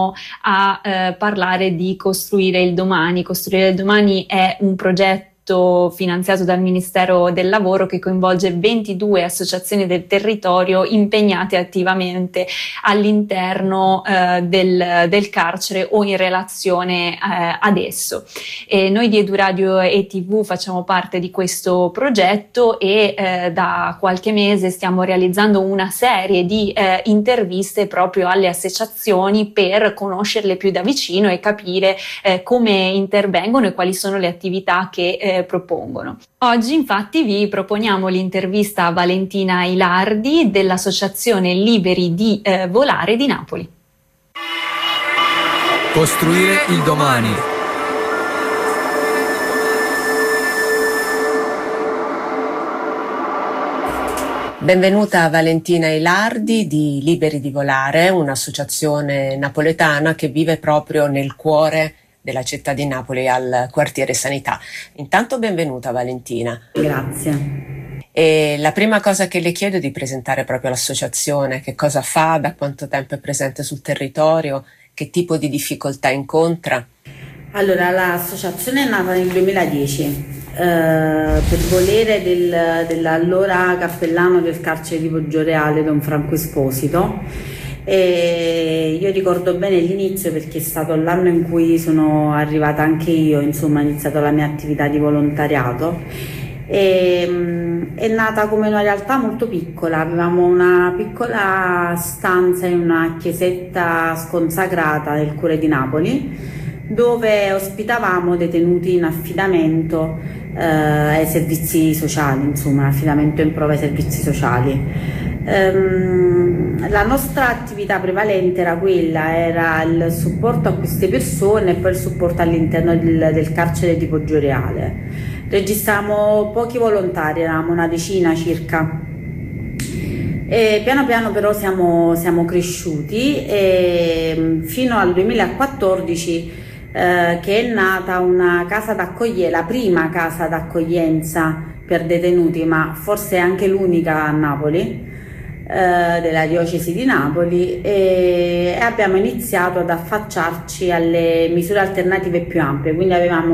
a parlare di Costruire il Domani. Costruire il Domani è un progetto finanziato dal Ministero del Lavoro che coinvolge 22 associazioni del territorio impegnate attivamente all'interno del carcere o in relazione ad esso. E noi di Eduradio e TV facciamo parte di questo progetto e da qualche mese stiamo realizzando una serie di interviste proprio alle associazioni per conoscerle più da vicino e capire come intervengono e quali sono le attività che propongono. Oggi infatti vi proponiamo l'intervista a Valentina Ilardi dell'Associazione Liberi di Volare di Napoli. Costruire il domani. Benvenuta Valentina Ilardi di Liberi di Volare, un'associazione napoletana che vive proprio nel cuore della città di Napoli, al quartiere Sanità. Intanto benvenuta Valentina. Grazie. E la prima cosa che le chiedo è di presentare proprio l'associazione, che cosa fa, da quanto tempo è presente sul territorio, che tipo di difficoltà incontra. Allora, l'associazione è nata nel 2010 per volere dell'allora cappellano del carcere di Poggioreale, Don Franco Esposito. E io ricordo bene l'inizio perché è stato l'anno in cui sono arrivata anche io, insomma, ho iniziato la mia attività di volontariato. È nata come una realtà molto piccola, avevamo una piccola stanza in una chiesetta sconsacrata del Cuore di Napoli, dove ospitavamo detenuti in affidamento ai servizi sociali, insomma, affidamento in prova ai servizi sociali. La nostra attività prevalente era il supporto a queste persone e poi il supporto all'interno del carcere di Poggioreale. Registravamo pochi volontari, eravamo una decina circa. E piano piano però siamo cresciuti fino al 2014 che è nata una casa d'accoglienza, la prima casa d'accoglienza per detenuti, ma forse anche l'unica a Napoli, della diocesi di Napoli, e abbiamo iniziato ad affacciarci alle misure alternative più ampie, quindi avevamo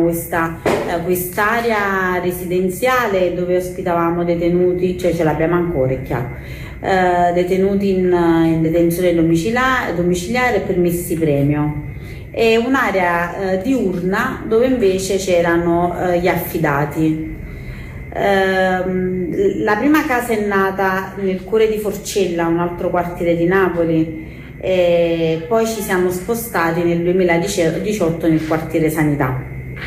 quest'area residenziale dove ospitavamo detenuti, cioè ce l'abbiamo ancora, è chiaro, detenuti in detenzione domiciliare e permessi premio, e un'area diurna dove invece c'erano gli affidati. La prima casa è nata nel cuore di Forcella, un altro quartiere di Napoli, e poi ci siamo spostati nel 2018 nel quartiere Sanità.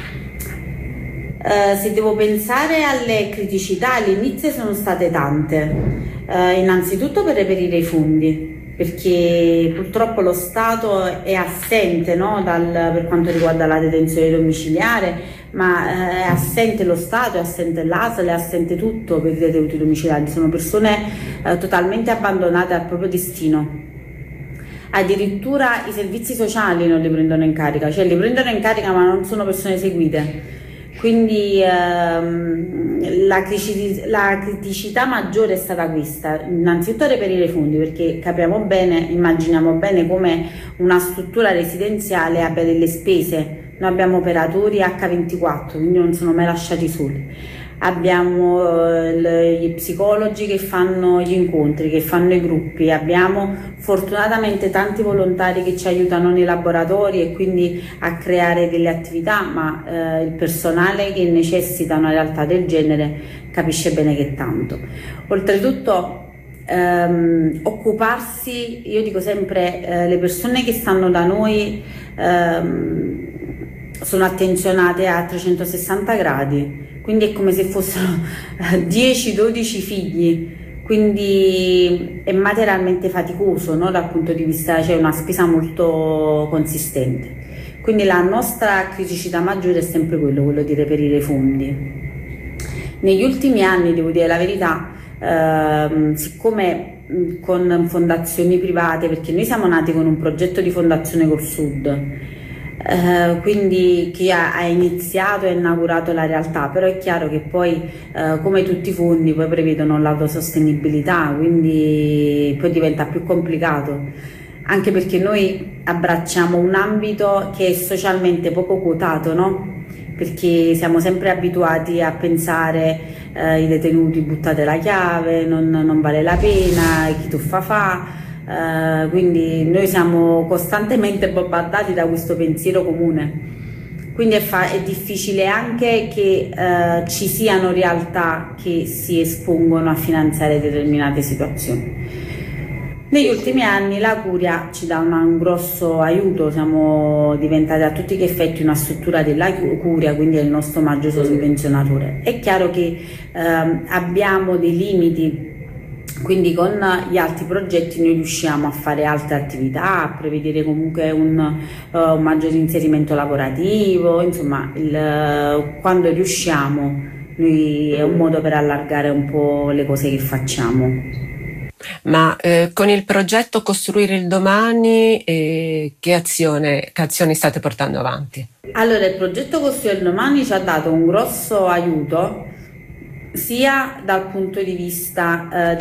Se devo pensare alle criticità, all'inizio sono state tante, innanzitutto per reperire i fondi, perché purtroppo lo Stato è assente, no, per quanto riguarda la detenzione domiciliare, ma è assente lo Stato, è assente l'ASL, è assente tutto per i detenuti domiciliari. Sono persone totalmente abbandonate al proprio destino. Addirittura i servizi sociali non li prendono in carica, cioè li prendono in carica ma non sono persone seguite. Quindi la criticità maggiore è stata questa: innanzitutto reperire i fondi, perché capiamo bene, immaginiamo bene come una struttura residenziale abbia delle spese. Noi abbiamo operatori H24, quindi non sono mai lasciati soli. Abbiamo gli psicologi che fanno gli incontri, che fanno i gruppi, abbiamo fortunatamente tanti volontari che ci aiutano nei laboratori e quindi a creare delle attività, ma il personale che necessita una realtà del genere capisce bene che tanto. Oltretutto occuparsi, io dico sempre, le persone che stanno da noi sono attenzionate a 360 gradi, quindi è come se fossero 10-12 figli, quindi è materialmente faticoso, no? Dal punto di vista, c'è una spesa molto consistente, quindi la nostra criticità maggiore è sempre quello di reperire i fondi. Negli ultimi anni, devo dire la verità, siccome con fondazioni private, perché noi siamo nati con un progetto di fondazione col Sud, quindi chi ha iniziato e inaugurato la realtà, però è chiaro che poi come tutti i fondi poi prevedono l'autosostenibilità, quindi poi diventa più complicato. anche perché noi abbracciamo un ambito che è socialmente poco quotato, no? Perché siamo sempre abituati a pensare i detenuti buttate la chiave, non vale la pena, chi tuffa fa, quindi noi siamo costantemente bombardati da questo pensiero comune. Quindi è difficile anche che ci siano realtà che si espongono a finanziare determinate situazioni. Negli ultimi anni la Curia ci dà un grosso aiuto, siamo diventati a tutti gli effetti una struttura della Curia, quindi è il nostro omaggio sovvenzionatore. È chiaro che abbiamo dei limiti, quindi con gli altri progetti noi riusciamo a fare altre attività, a prevedere comunque un maggiore inserimento lavorativo, insomma quando riusciamo noi è un modo per allargare un po' le cose che facciamo. Ma con il progetto Costruire il Domani che azioni state portando avanti? Allora, il progetto Costruire il Domani ci ha dato un grosso aiuto sia dal punto di vista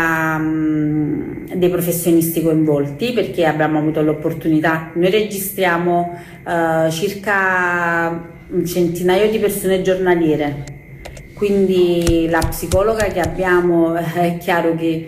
dei professionisti coinvolti, perché abbiamo avuto l'opportunità, noi registriamo circa un centinaio di persone giornaliere. Quindi la psicologa che abbiamo è chiaro che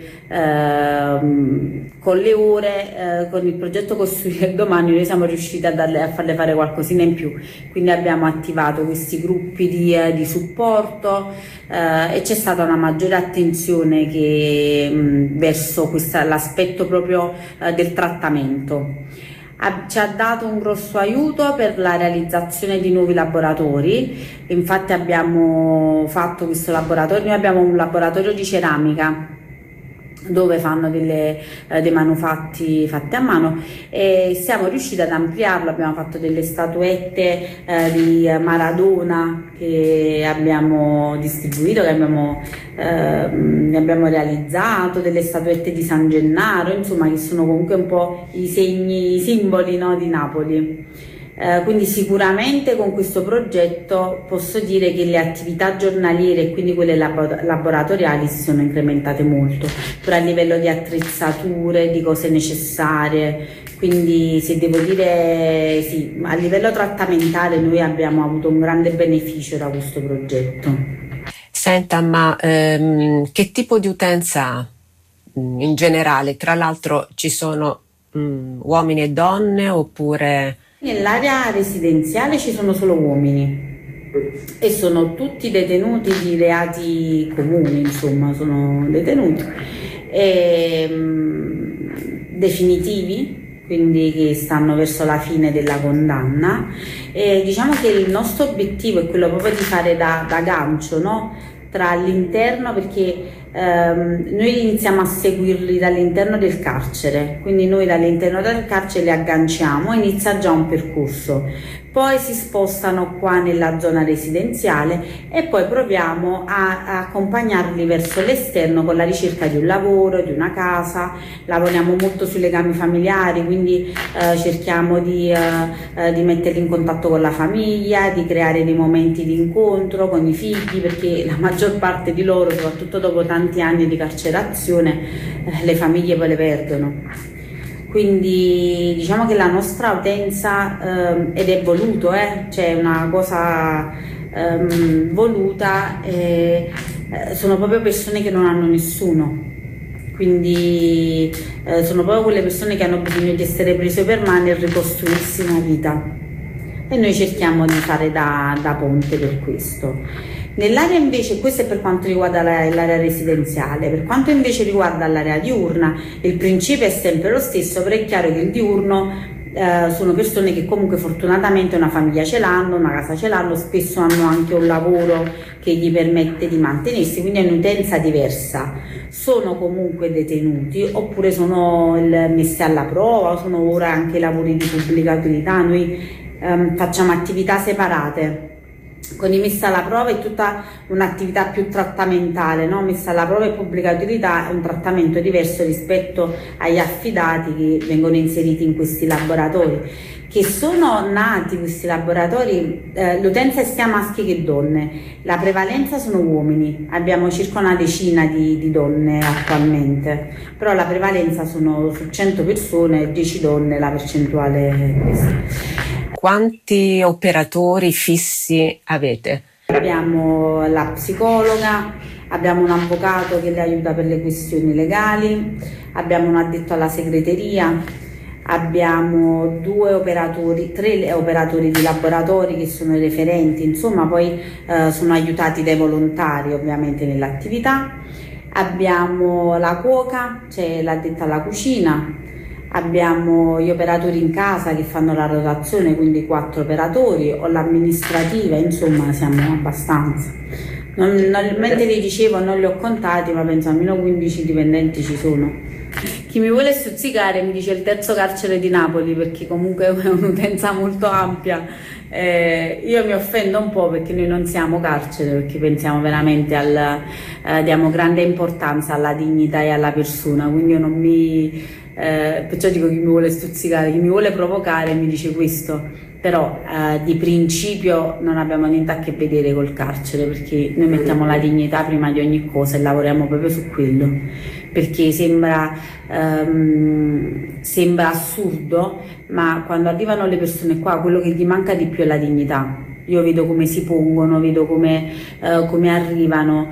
con le ore, con il progetto Costruire il Domani noi siamo riusciti a farle fare qualcosina in più, quindi abbiamo attivato questi gruppi di supporto e c'è stata una maggiore attenzione verso l'aspetto proprio del trattamento. Ci ha dato un grosso aiuto per la realizzazione di nuovi laboratori, infatti abbiamo fatto questo laboratorio, noi abbiamo un laboratorio di ceramica dove fanno dei manufatti fatti a mano e siamo riusciti ad ampliarlo, abbiamo fatto delle statuette di Maradona che abbiamo distribuito, che abbiamo realizzato, delle statuette di San Gennaro, insomma, che sono comunque un po' i simboli, no, di Napoli. Quindi sicuramente con questo progetto posso dire che le attività giornaliere e quindi quelle laboratoriali si sono incrementate molto, pure a livello di attrezzature, di cose necessarie, quindi se devo dire sì, a livello trattamentale noi abbiamo avuto un grande beneficio da questo progetto. Senta, ma che tipo di utenza ha in generale? Tra l'altro ci sono uomini e donne oppure... Nell'area residenziale ci sono solo uomini e sono tutti detenuti di reati comuni, insomma, sono detenuti definitivi, quindi che stanno verso la fine della condanna. E diciamo che il nostro obiettivo è quello proprio di fare da gancio, no? Tra l'interno, perché noi iniziamo a seguirli dall'interno del carcere, quindi noi dall'interno del carcere li agganciamo, inizia già un percorso, poi si spostano qua nella zona residenziale e poi proviamo a accompagnarli verso l'esterno con la ricerca di un lavoro, di una casa. Lavoriamo molto sui legami familiari, quindi cerchiamo di metterli in contatto con la famiglia, di creare dei momenti di incontro con i figli, perché la maggior parte di loro, soprattutto dopo tanti anni di carcerazione, le famiglie poi le perdono. Quindi diciamo che la nostra utenza, ed è voluto, cioè una cosa voluta, sono proprio persone che non hanno nessuno, quindi sono proprio quelle persone che hanno bisogno di essere prese per mano e ricostruirsi una vita, e noi cerchiamo di fare da ponte per questo. Nell'area invece, questo è per quanto riguarda l'area residenziale, per quanto invece riguarda l'area diurna, il principio è sempre lo stesso, però è chiaro che il diurno sono persone che comunque fortunatamente una famiglia ce l'hanno, una casa ce l'hanno, spesso hanno anche un lavoro che gli permette di mantenersi, quindi è un'utenza diversa. Sono comunque detenuti oppure sono messi alla prova, o sono ora anche lavori di pubblica utilità. Noi facciamo attività separate. Con i messi alla prova è tutta un'attività più trattamentale, no? Messa alla prova e pubblica utilità è un trattamento diverso rispetto agli affidati che vengono inseriti in questi laboratori, che sono nati questi laboratori, l'utenza è sia maschi che donne, la prevalenza sono uomini, abbiamo circa una decina di donne attualmente, però la prevalenza sono su 100 persone, 10 donne, la percentuale è questa. Quanti operatori fissi avete? Abbiamo la psicologa, abbiamo un avvocato che le aiuta per le questioni legali, abbiamo un addetto alla segreteria, abbiamo 3 operatori di laboratori che sono i referenti, insomma poi sono aiutati dai volontari ovviamente nell'attività. Abbiamo la cuoca, c'è l'addetta alla cucina, abbiamo gli operatori in casa che fanno la rotazione, quindi 4 operatori, o l'amministrativa, insomma siamo abbastanza. Mentre vi dicevo non li ho contati, ma penso almeno 15 dipendenti ci sono. Chi mi vuole stuzzicare mi dice il terzo carcere di Napoli, perché comunque è un'utenza molto ampia. Io mi offendo un po' perché noi non siamo carcere, perché pensiamo veramente diamo grande importanza alla dignità e alla persona, quindi io non mi perciò dico chi mi vuole stuzzicare, chi mi vuole provocare mi dice questo. Però di principio non abbiamo niente a che vedere col carcere, perché noi mettiamo la dignità prima di ogni cosa e lavoriamo proprio su quello, perché sembra assurdo, ma quando arrivano le persone qua quello che gli manca di più è la dignità. Io vedo come si pongono, vedo come arrivano.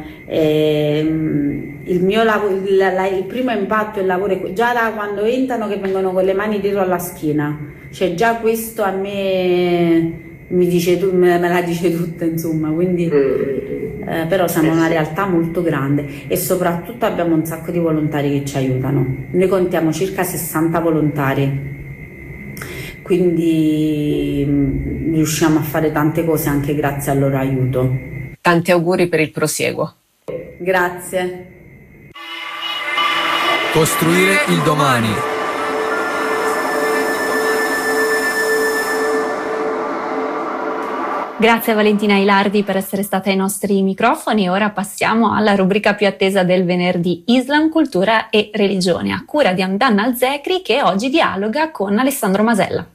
Il mio lavoro, il primo impatto il lavoro è già da quando entrano, che vengono con le mani dietro alla schiena, cioè già questo a me mi dice me la dice tutta, insomma, quindi però siamo una realtà molto grande e soprattutto abbiamo un sacco di volontari che ci aiutano. Noi contiamo circa 60 volontari, quindi riusciamo a fare tante cose anche grazie al loro aiuto. Tanti auguri per il prosieguo. Grazie. Costruire il domani. Grazie a Valentina Ilardi per essere stata ai nostri microfoni. Ora passiamo alla rubrica più attesa del venerdì, Islam, cultura e religione, a cura di Amdan Al-Zekri, che oggi dialoga con Alessandro Masella.